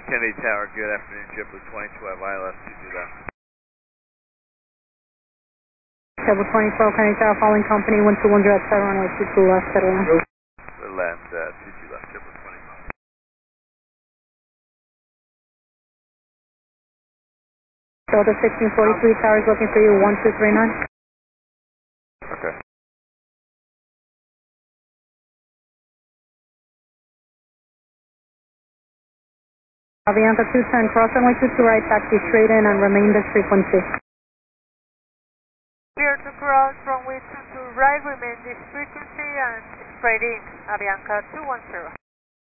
Kennedy Tower, good afternoon, JetBlue 22 ILS 22 left. JetBlue 22 Kennedy Tower, following company 1210 at 7 runway 22 left, settle in. We'll land 22 left, JetBlue 22. Delta 1643, tower is looking for you, 1239. Okay. Avianca 210, cross runway 22 right, taxi straight in and remain this frequency. Clear to cross runway 22 right, remain this frequency and straight in, Avianca 210.